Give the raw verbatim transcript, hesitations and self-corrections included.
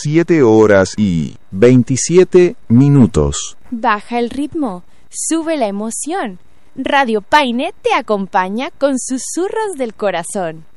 siete horas y veintisiete minutos. Baja el ritmo, sube la emoción. Radio Paine te acompaña con susurros del corazón.